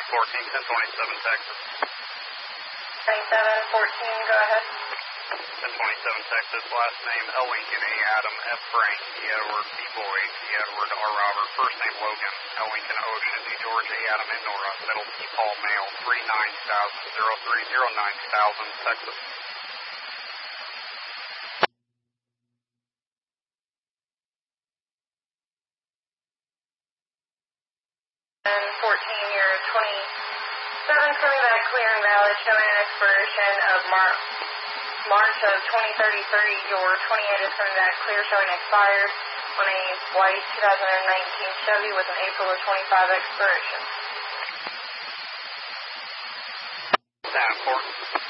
1027 Texas. 2714, go ahead. 1027 Texas, last name L. Lincoln, A. Adam, F. Frank, E. Edward, B. Boyd, E. Edward, R. Robert, first name Logan, L. Lincoln, O. Susie, George, A. Adam, and Nora, middle P. Paul, male, 39000, Texas. 14, you're 27, coming back clear and valid, showing an expiration of March of 2033. Your 28 is coming back clear, showing expired on a white 2019 Chevy with an April of 25 expiration. Down, 4.